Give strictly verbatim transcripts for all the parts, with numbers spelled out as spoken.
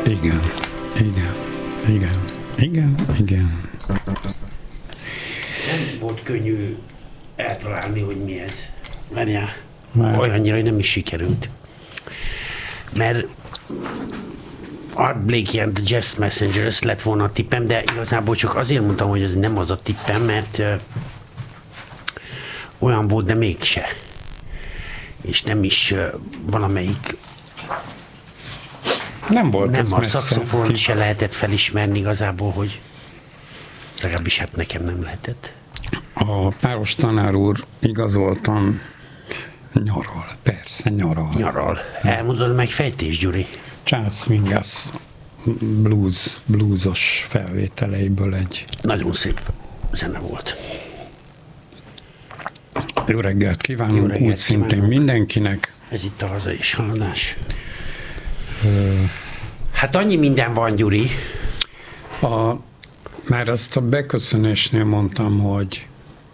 Igen, igen, igen, igen, igen. Nem volt könnyű eltalálni, hogy mi ez. Várjál, olyannyira, hogy nem is sikerült. Mert Art Blakey and the Jazz Messengers lett volna a tippem, de igazából csak azért mondtam, hogy ez nem az a tippem, mert uh, olyan volt, de mégse. És nem is uh, valamelyik nem volt nem ez a messze. szaxofont se lehetett felismerni igazából, hogy legalábbis hát nekem nem lehetett. A páros tanár úr igazoltan nyaral, persze nyaral. Nyaral. Elmondod meg fejtés, Gyuri? Charles Mingus blues, bluesos felvételeiből egy. Nagyon szép zene volt. Jó reggelt kívánunk, Jó reggelt úgy szintén kívánunk. Mindenkinek. Ez itt a hazai haladás. Ö, Hát annyi minden van, Gyuri. a, már azt a beköszönésnél mondtam, hogy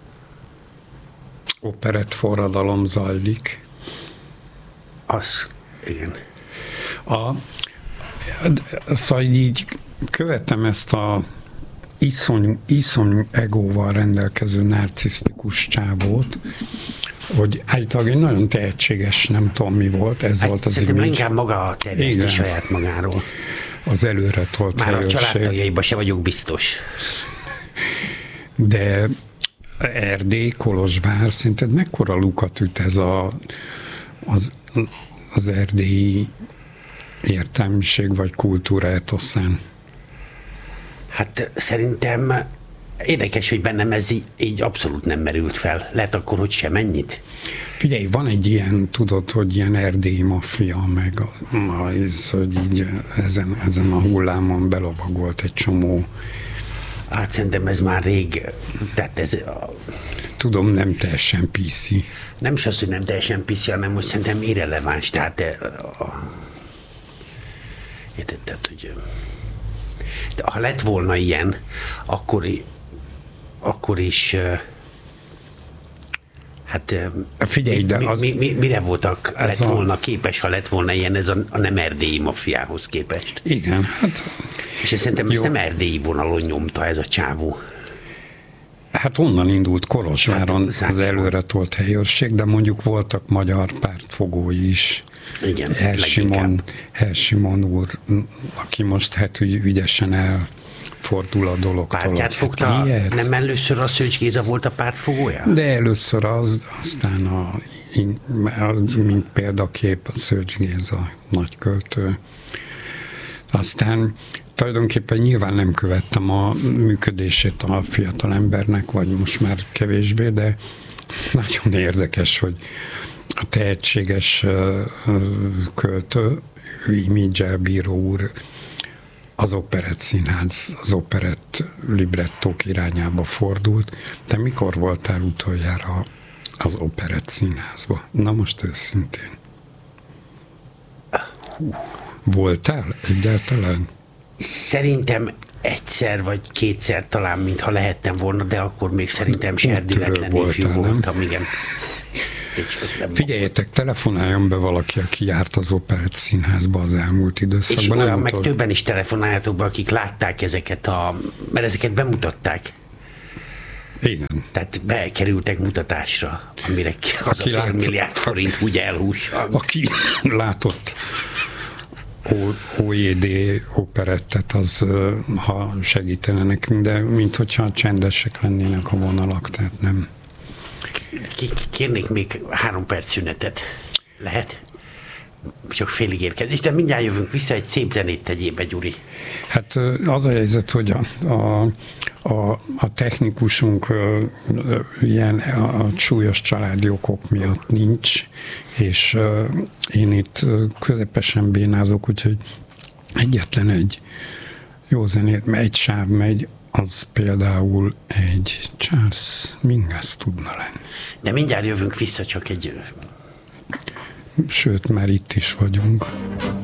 operett forradalom zajlik. Az, igen. A, szóval így követem ezt a iszonyú, iszonyú egóval rendelkező narcisztikus csávót, hogy állítólag egy nagyon tehetséges, nem tudom mi volt, ez Ezt volt az szerintem image. inkább maga terjeszti saját magáról. Az előre tolt Már a helyőrség. családtagjaiban se vagyok biztos. De Erdély, Kolozsvár, szerinted mekkora lukat üt ez a, az, az erdélyi értelmiség vagy kultúra etoszán? Hát szerintem érdekes, hogy bennem ez így, így abszolút nem merült fel. Lehet akkor, hogy sem ennyit. Figyelj, van egy ilyen, tudod, hogy ilyen erdélyi maffia, meg a, a, ez, hogy így ezen, ezen a hullámon belovagolt egy csomó. Hát szerintem ez már rég, tehát ez a, Tudom, nem teljesen pé cé. nem is az, hogy nem teljesen piszi, hanem hogy szerintem irreleváns. Tehát a, a, érted, tehát, hogy de ha lett volna ilyen, akkor, akkor is hát Figyelj, de mi, az, mi, mi, mire voltak, lett a, volna képes, ha lett volna ilyen, ez a, a nem erdélyi maffiához képest. Igen, hát... És ez szerintem ezt nem erdélyi vonalon nyomta ez a csávó. Hát onnan indult Kolozsváron hát, az előre tolt helyőrség, de mondjuk voltak magyar pártfogói is. Igen, Herr Simon, Herr Simon úr, aki most hát ügy, ügyesen elfordul a dologtól. Pártját fogta, hát nem először a Szőcs Géza volt a pártfogója? De először az, aztán a, mint példakép a Szőcs Géza nagyköltő. Aztán tulajdonképpen nyilván nem követtem a működését a fiatal embernek, vagy most már kevésbé, de nagyon érdekes, hogy a tehetséges költő, Imidzsel Bíró úr az operett színház, az operett librettók irányába fordult. Te mikor voltál utoljára az operett színházba? Na most őszintén. Voltál egyáltalán? Szerintem egyszer vagy kétszer talán, mintha lehettem volna, de akkor még szerintem serdületlen ifjú voltam, igen. Figyeljetek, telefonáljon be valaki, aki járt az operett színházba az elmúlt időszakban. És olyan, nem meg utol... többen is telefonáljátok be, akik látták ezeket a... mert ezeket bemutatták. Igen. Tehát bekerültek mutatásra, amire az aki a fél látszott... milliárd forint úgy elhússant. Aki látott o jé dé operettet, az ha segítene nekünk, de mint hogyha csendesek lennének a vonalak, tehát nem. Kérnék még három perc szünetet. Lehet? Csak félig érkezés, de mindjárt jövünk vissza, egy szép zenét tegyél be, Gyuri. Hát az a helyzet, hogy a, a, a, a technikusunk ilyen a súlyos családi okok miatt nincs, és én itt közepesen bénázok, úgyhogy egyetlen egy jó zenét, egy sáv megy, az például egy Charles Mingus tudna lenni. De mindjárt jövünk vissza, csak egy... Sőt, már itt is vagyunk.